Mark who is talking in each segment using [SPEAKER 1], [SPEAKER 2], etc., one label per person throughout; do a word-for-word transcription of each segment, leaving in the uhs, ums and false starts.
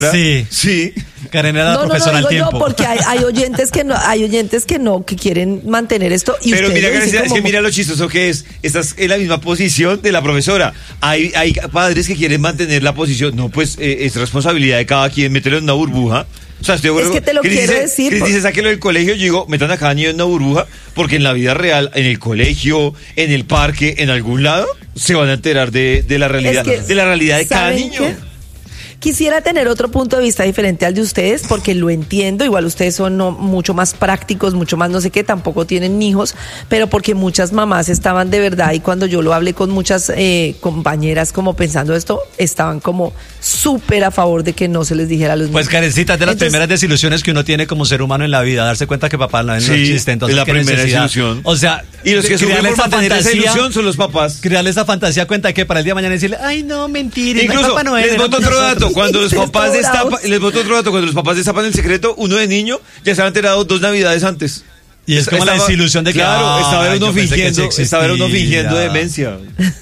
[SPEAKER 1] Sí,
[SPEAKER 2] sí.
[SPEAKER 1] Karen era la
[SPEAKER 3] No, no,
[SPEAKER 1] profesora
[SPEAKER 3] no,
[SPEAKER 1] al
[SPEAKER 3] digo
[SPEAKER 1] tiempo.
[SPEAKER 3] yo porque hay, hay oyentes que no, hay oyentes que no, que quieren mantener esto. Y
[SPEAKER 2] Pero mira,
[SPEAKER 3] ustedes lo
[SPEAKER 2] Karencita,
[SPEAKER 3] dicen
[SPEAKER 2] es que
[SPEAKER 3] como-
[SPEAKER 2] mira lo chistoso que es. Estás en la misma posición de la profesora. Hay, hay padres que quieren mantener la posición. No, pues eh, es responsabilidad de cada quien meterlo en una burbuja. O sea, estoy de acuerdo
[SPEAKER 3] Es que te lo
[SPEAKER 2] Cris
[SPEAKER 3] quiero
[SPEAKER 2] dice,
[SPEAKER 3] decir,
[SPEAKER 2] Cris
[SPEAKER 3] por-
[SPEAKER 2] dice, sáquelo del colegio. Yo digo, metan a cada niño en una burbuja, porque en la vida real, en el colegio, en el parque, en algún lado, se van a enterar de, de la realidad,
[SPEAKER 3] Es que,
[SPEAKER 2] de la realidad de cada
[SPEAKER 3] ¿saben
[SPEAKER 2] niño.
[SPEAKER 3] qué? Quisiera tener otro punto de vista diferente al de ustedes, porque lo entiendo, igual ustedes son no, mucho más prácticos, mucho más no sé qué, tampoco tienen hijos, pero porque muchas mamás estaban de verdad, y cuando yo lo hablé con muchas eh, compañeras como pensando esto, estaban como súper a favor de que no se les dijera a los niños.
[SPEAKER 1] Pues Karencita, es de las
[SPEAKER 3] Entonces,
[SPEAKER 1] primeras desilusiones que uno tiene como ser humano en la vida, darse cuenta que papá no, no
[SPEAKER 2] Sí,
[SPEAKER 1] existe, entonces
[SPEAKER 2] es la
[SPEAKER 1] qué
[SPEAKER 2] primera
[SPEAKER 1] necesidad.
[SPEAKER 2] desilusión.
[SPEAKER 1] O sea,
[SPEAKER 2] Y los que sufren
[SPEAKER 1] crearle
[SPEAKER 2] por
[SPEAKER 1] esa
[SPEAKER 2] mantener esa
[SPEAKER 1] fantasía,
[SPEAKER 2] ilusión son los papás.
[SPEAKER 1] crearle esa fantasía cuenta que para el día de mañana decirle, ay no, mentira,
[SPEAKER 2] Incluso,
[SPEAKER 1] Papá Noel,
[SPEAKER 2] les
[SPEAKER 1] era
[SPEAKER 2] boto
[SPEAKER 1] con
[SPEAKER 2] otro
[SPEAKER 1] nosotros".
[SPEAKER 2] dato, cuando los
[SPEAKER 3] Ustedes
[SPEAKER 2] papás
[SPEAKER 3] todos
[SPEAKER 2] destapan,
[SPEAKER 3] bravos.
[SPEAKER 2] les boto otro dato, cuando los papás destapan el secreto, uno de niño ya se ha enterado dos navidades antes.
[SPEAKER 1] Y es como la
[SPEAKER 2] Estaba-
[SPEAKER 1] desilusión de que,
[SPEAKER 2] claro,
[SPEAKER 1] "Ay,
[SPEAKER 2] estaba uno
[SPEAKER 1] yo pensé que
[SPEAKER 2] fingiendo,
[SPEAKER 1] sí
[SPEAKER 2] estaba uno
[SPEAKER 1] existía".
[SPEAKER 2] fingiendo demencia.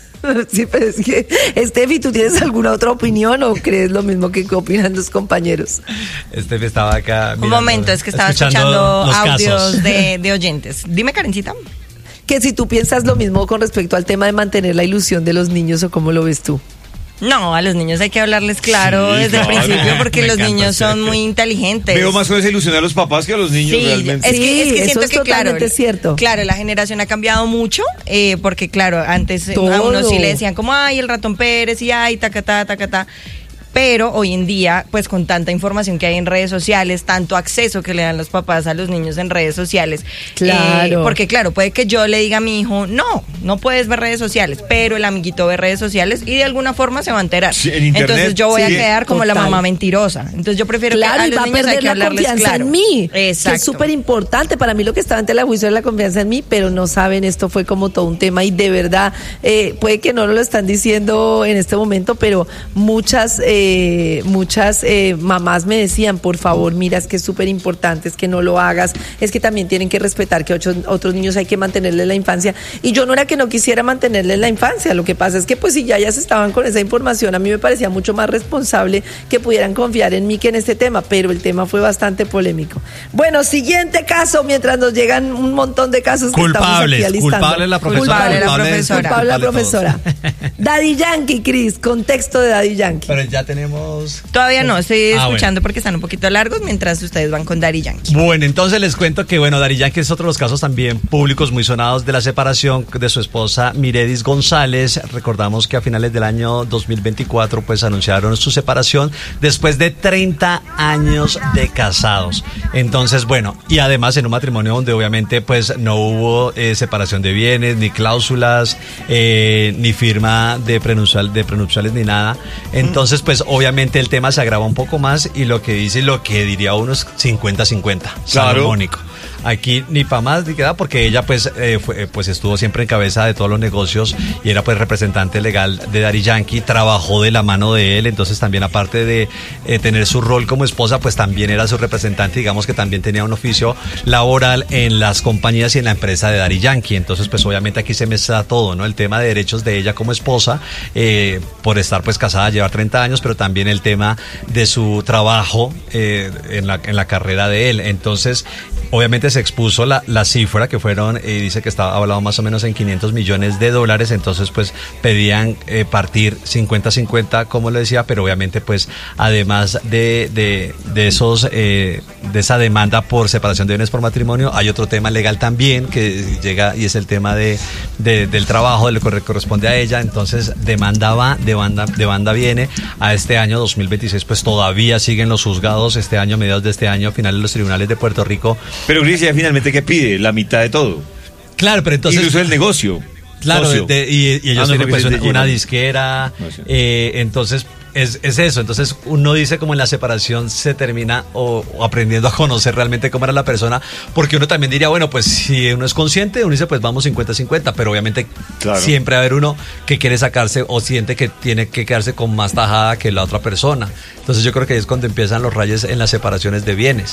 [SPEAKER 3] Sí, pero es que, Steffi, ¿tú tienes alguna otra opinión o crees lo mismo que opinan los compañeros?
[SPEAKER 1] Este estaba acá.
[SPEAKER 4] Un
[SPEAKER 1] mirando,
[SPEAKER 4] momento, es que estaba escuchando,
[SPEAKER 1] los
[SPEAKER 4] audios
[SPEAKER 1] casos.
[SPEAKER 4] de, de oyentes. Dime, Karencita.
[SPEAKER 3] Que si tú piensas lo mismo con respecto al tema de mantener la ilusión de los niños o cómo lo ves tú.
[SPEAKER 4] No, a los niños hay que hablarles claro
[SPEAKER 2] Sí,
[SPEAKER 4] desde
[SPEAKER 2] claro.
[SPEAKER 4] el principio porque
[SPEAKER 1] Me
[SPEAKER 4] los
[SPEAKER 1] encanta,
[SPEAKER 4] niños
[SPEAKER 1] sí.
[SPEAKER 4] son muy inteligentes.
[SPEAKER 2] Veo más con esa ilusión a los papás que a los niños
[SPEAKER 4] Sí,
[SPEAKER 2] realmente.
[SPEAKER 4] es que, es que
[SPEAKER 3] Sí,
[SPEAKER 4] siento
[SPEAKER 3] eso es
[SPEAKER 4] que claro,
[SPEAKER 3] totalmente cierto.
[SPEAKER 4] claro, la generación ha cambiado mucho, eh, porque claro, antes eh, a
[SPEAKER 3] Todo.
[SPEAKER 4] uno sí le decían como, ay, el ratón Pérez y ay, tacatá, tacatá. Pero hoy en día, pues con tanta información que hay en redes sociales, tanto acceso que le dan los papás a los niños en redes sociales.
[SPEAKER 3] Claro.
[SPEAKER 4] eh, porque claro, puede que yo le diga a mi hijo, no, no puedes ver redes sociales, pero el amiguito ve redes sociales y de alguna forma se va a enterar.
[SPEAKER 2] Sí, en internet,
[SPEAKER 4] Entonces yo voy
[SPEAKER 2] sí,
[SPEAKER 4] a quedar como la
[SPEAKER 3] total.
[SPEAKER 4] mamá mentirosa. Entonces yo prefiero
[SPEAKER 3] Claro,
[SPEAKER 4] que a
[SPEAKER 3] y
[SPEAKER 4] los
[SPEAKER 3] va a
[SPEAKER 4] niños hay
[SPEAKER 3] perder
[SPEAKER 4] que
[SPEAKER 3] la
[SPEAKER 4] hablarles
[SPEAKER 3] confianza
[SPEAKER 4] claro.
[SPEAKER 3] en mí, que
[SPEAKER 4] Exacto.
[SPEAKER 3] es súper importante. Para mí lo que estaba ante la juicio es la confianza en mí, pero no saben, esto fue como todo un tema y de verdad, eh, puede que no lo están diciendo en este momento, pero muchas, eh, muchas eh, mamás me decían, por favor, mira, es que es súper importante, es que no lo hagas, es que también tienen que respetar que otros, otros niños hay que mantenerles la infancia. Y yo no era que no quisiera mantenerles la infancia, lo que pasa es que pues si ya ya se estaban con esa información, a mí me parecía mucho más responsable que pudieran confiar en mí que en este tema, pero el tema fue bastante polémico. Bueno, siguiente caso, mientras nos llegan un montón de casos que estamos
[SPEAKER 1] Culpables,
[SPEAKER 3] aquí alistando.
[SPEAKER 1] culpable la profesora,
[SPEAKER 4] Culpable la
[SPEAKER 1] culpable-
[SPEAKER 4] profesora.
[SPEAKER 3] Culpable la
[SPEAKER 1] culpable todos.
[SPEAKER 3] profesora. Daddy Yankee, Cris, contexto de Daddy Yankee.
[SPEAKER 1] Pero ya tenemos...
[SPEAKER 4] Todavía no, estoy
[SPEAKER 1] Ah,
[SPEAKER 4] escuchando porque están un poquito largos mientras ustedes van con Daddy Yankee.
[SPEAKER 1] Bueno, entonces les cuento que, bueno, Daddy Yankee es otro de los casos también públicos muy sonados de la separación de su esposa Miredis González. Recordamos que a finales del año dos mil veinticuatro, pues anunciaron su separación después de treinta años de casados. Entonces, bueno, y además en un matrimonio donde obviamente pues no hubo eh, separación de bienes, ni cláusulas, eh, ni firma de, prenupcial, de prenupciales, ni nada. Entonces, pues obviamente el tema se agrava un poco más y lo que dice, lo que diría uno es cincuenta cincuenta,
[SPEAKER 2] Claro.
[SPEAKER 1] salomónico. Aquí ni para más ni queda porque ella pues eh, fue, pues estuvo siempre en cabeza de todos los negocios y era pues representante legal de Daddy Yankee, trabajó de la mano de él, entonces también aparte de eh, tener su rol como esposa, pues también era su representante, digamos que también tenía un oficio laboral en las compañías y en la empresa de Daddy Yankee, entonces pues obviamente aquí se mezcla todo, ¿no? El tema de derechos de ella como esposa, eh, por estar pues casada, llevar treinta años, pero también el tema de su trabajo eh, en, la, en la carrera de él, entonces obviamente se expuso la, la cifra que fueron, eh, dice que estaba hablado más o menos en quinientos millones de dólares, entonces pues pedían eh, partir cincuenta cincuenta, como le decía, pero obviamente pues además de, de, de esos eh, de esa demanda por separación de bienes por matrimonio, hay otro tema legal también que llega y es el tema de, de del trabajo, de lo que corresponde a ella, entonces demanda va, demanda, demanda viene a este año dos mil veintiséis, pues todavía siguen los juzgados, este año, mediados de este año, finales los tribunales de Puerto Rico.
[SPEAKER 2] Pero Cris, ya finalmente, ¿qué pide? La mitad de todo.
[SPEAKER 1] Claro, pero entonces...
[SPEAKER 2] Incluso el negocio.
[SPEAKER 1] Claro,
[SPEAKER 2] socio.
[SPEAKER 1] de- y, y ellos
[SPEAKER 2] Ah, no,
[SPEAKER 1] tienen
[SPEAKER 2] porque
[SPEAKER 1] pues
[SPEAKER 2] se
[SPEAKER 1] una,
[SPEAKER 2] te llevan.
[SPEAKER 1] una disquera,
[SPEAKER 2] No, sí.
[SPEAKER 1] eh, entonces es, es eso, entonces uno dice como en la separación se termina o, o aprendiendo a conocer realmente cómo era la persona, porque uno también diría, bueno, pues si uno es consciente, uno dice pues vamos cincuenta cincuenta, pero obviamente
[SPEAKER 2] Claro.
[SPEAKER 1] siempre va a haber uno que quiere sacarse o siente que tiene que quedarse con más tajada que la otra persona, entonces yo creo que ahí es cuando empiezan los rayes en las separaciones de bienes.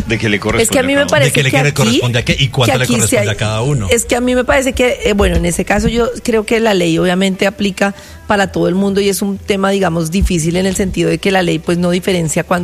[SPEAKER 2] de que le corresponde.
[SPEAKER 3] Es que a mí me
[SPEAKER 2] cada uno.
[SPEAKER 3] parece
[SPEAKER 1] ¿De qué le
[SPEAKER 3] que aquí,
[SPEAKER 1] corresponde a qué y cuánto
[SPEAKER 3] que
[SPEAKER 1] le
[SPEAKER 3] aquí sí
[SPEAKER 1] corresponde
[SPEAKER 3] hay-
[SPEAKER 1] a cada uno?
[SPEAKER 3] Es que a mí me parece que, eh, bueno, en ese caso yo creo que la ley obviamente aplica para todo el mundo y es un tema, digamos, difícil en el sentido de que la ley pues no diferencia cuando